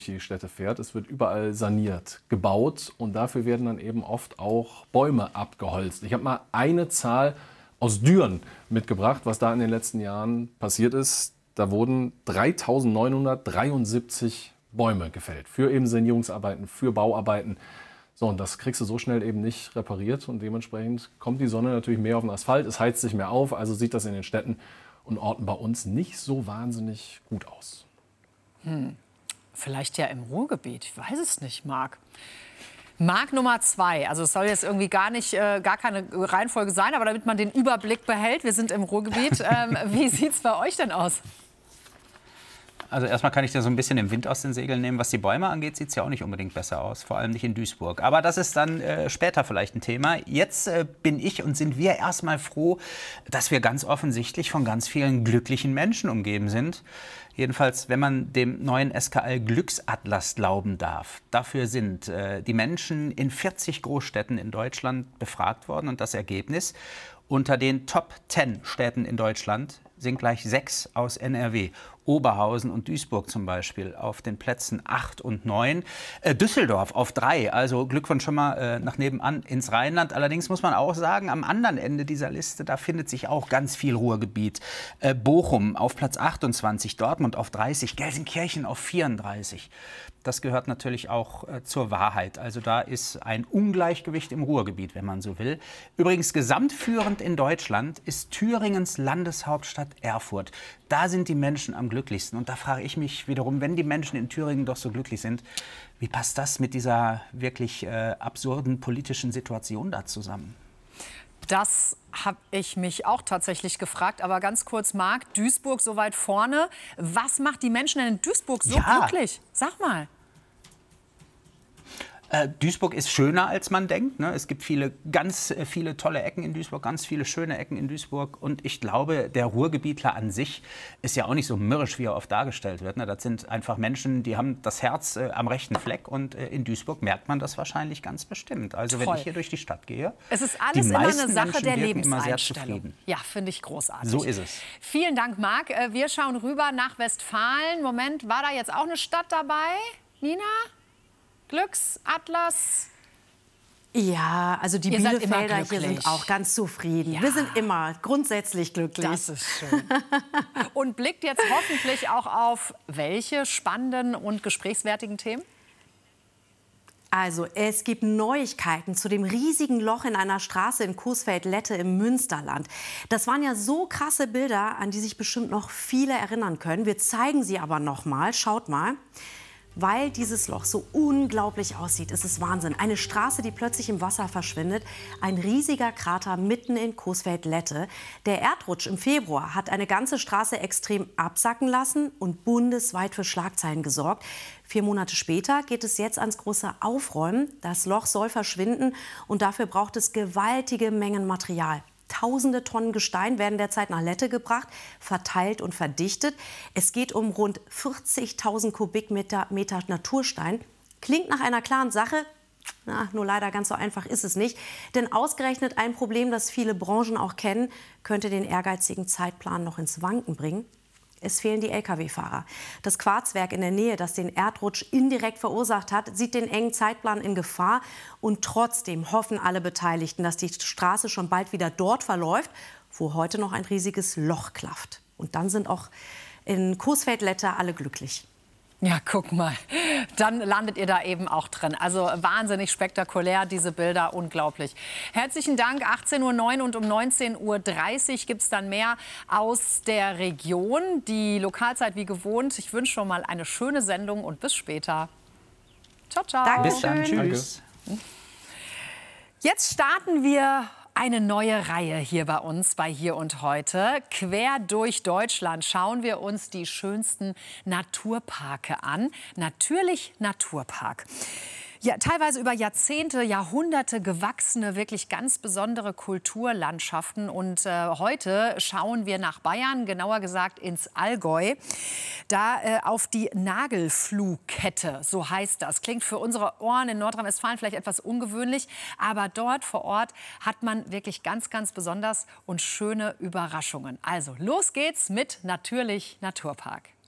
die Städte fährt. Es wird überall saniert, gebaut und dafür werden dann eben oft auch Bäume abgeholzt. Ich habe mal eine Zahl aus Düren mitgebracht, was da in den letzten Jahren passiert ist. Da wurden 3.973 Bäume gefällt für eben Sanierungsarbeiten, für Bauarbeiten. So, und das kriegst du so schnell eben nicht repariert und dementsprechend kommt die Sonne natürlich mehr auf den Asphalt, es heizt sich mehr auf, also sieht das in den Städten und Orten bei uns nicht so wahnsinnig gut aus. Vielleicht ja im Ruhrgebiet, ich weiß es nicht, Marc. Marc Nummer 2, also es soll jetzt irgendwie gar keine Reihenfolge sein, aber damit man den Überblick behält, wir sind im Ruhrgebiet. Wie sieht es bei euch denn aus? Also erstmal kann ich dir so ein bisschen den Wind aus den Segeln nehmen. Was die Bäume angeht, sieht es ja auch nicht unbedingt besser aus, vor allem nicht in Duisburg. Aber das ist dann später vielleicht ein Thema. Jetzt bin ich und sind wir erstmal froh, dass wir ganz offensichtlich von ganz vielen glücklichen Menschen umgeben sind. Jedenfalls, wenn man dem neuen SKL Glücksatlas glauben darf. Dafür sind die Menschen in 40 Großstädten in Deutschland befragt worden. Und das Ergebnis: unter den Top 10 Städten in Deutschland sind gleich 6 aus NRW. Oberhausen und Duisburg zum Beispiel auf den Plätzen 8 und 9. Düsseldorf auf 3, also Glückwunsch schon mal nach nebenan ins Rheinland. Allerdings muss man auch sagen, am anderen Ende dieser Liste, da findet sich auch ganz viel Ruhrgebiet. Bochum auf Platz 28, Dortmund auf 30, Gelsenkirchen auf 34. Das gehört natürlich auch zur Wahrheit. Also da ist ein Ungleichgewicht im Ruhrgebiet, wenn man so will. Übrigens gesamtführend in Deutschland ist Thüringens Landeshauptstadt Erfurt. Da sind die Menschen am glücklichsten. Und da frage ich mich wiederum, wenn die Menschen in Thüringen doch so glücklich sind, wie passt das mit dieser wirklich absurden politischen Situation da zusammen? Das habe ich mich auch tatsächlich gefragt. Aber ganz kurz, Marc, Duisburg so weit vorne. Was macht die Menschen denn in Duisburg so glücklich? Sag mal. Duisburg ist schöner, als man denkt. Ne? Es gibt ganz viele tolle Ecken in Duisburg, ganz viele schöne Ecken in Duisburg. Und ich glaube, der Ruhrgebietler an sich ist ja auch nicht so mürrisch, wie er oft dargestellt wird. Ne? Das sind einfach Menschen, die haben das Herz am rechten Fleck. Und in Duisburg merkt man das wahrscheinlich ganz bestimmt. Also wenn ich hier durch die Stadt gehe, es ist alles immer eine Sache der Lebenseinstellung. Ja, finde ich großartig. So ist es. Vielen Dank, Marc. Wir schauen rüber nach Westfalen. Moment, war da jetzt auch eine Stadt dabei? Nina? Glücksatlas? Ja, also die Bielefelder hier sind auch ganz zufrieden. Ja. Wir sind immer grundsätzlich glücklich. Das ist schön. Und blickt jetzt hoffentlich auch auf welche spannenden und gesprächswertigen Themen? Also, es gibt Neuigkeiten zu dem riesigen Loch in einer Straße in Coesfeld-Lette im Münsterland. Das waren ja so krasse Bilder, an die sich bestimmt noch viele erinnern können. Wir zeigen sie aber noch mal. Schaut mal. Weil dieses Loch so unglaublich aussieht. Es ist Wahnsinn. Eine Straße, die plötzlich im Wasser verschwindet. Ein riesiger Krater mitten in Coesfeld-Lette. Der Erdrutsch im Februar hat eine ganze Straße extrem absacken lassen und bundesweit für Schlagzeilen gesorgt. 4 Monate später geht es jetzt ans große Aufräumen. Das Loch soll verschwinden und dafür braucht es gewaltige Mengen Material. Tausende Tonnen Gestein werden derzeit nach Lette gebracht, verteilt und verdichtet. Es geht um rund 40.000 Kubikmeter Naturstein. Klingt nach einer klaren Sache. Nur leider ganz so einfach ist es nicht. Denn ausgerechnet ein Problem, das viele Branchen auch kennen, könnte den ehrgeizigen Zeitplan noch ins Wanken bringen. Es fehlen die Lkw-Fahrer. Das Quarzwerk in der Nähe, das den Erdrutsch indirekt verursacht hat, sieht den engen Zeitplan in Gefahr. Und trotzdem hoffen alle Beteiligten, dass die Straße schon bald wieder dort verläuft, wo heute noch ein riesiges Loch klafft. Und dann sind auch in Coesfeld-Lette alle glücklich. Ja, guck mal, dann landet ihr da eben auch drin. Also wahnsinnig spektakulär, diese Bilder, unglaublich. Herzlichen Dank, 18:09 Uhr und um 19:30 Uhr gibt es dann mehr aus der Region. Die Lokalzeit wie gewohnt. Ich wünsche schon mal eine schöne Sendung und bis später. Ciao, ciao. Dankeschön. Bis dann, tschüss. Jetzt starten wir eine neue Reihe hier bei uns bei Hier und Heute. Quer durch Deutschland schauen wir uns die schönsten Naturparke an. Natürlich Naturpark. Ja, teilweise über Jahrzehnte, Jahrhunderte gewachsene, wirklich ganz besondere Kulturlandschaften. Und heute schauen wir nach Bayern, genauer gesagt ins Allgäu. Da auf die Nagelfluhkette, so heißt das. Klingt für unsere Ohren in Nordrhein-Westfalen vielleicht etwas ungewöhnlich. Aber dort vor Ort hat man wirklich ganz, ganz besonders und schöne Überraschungen. Also los geht's mit Natürlich Naturpark.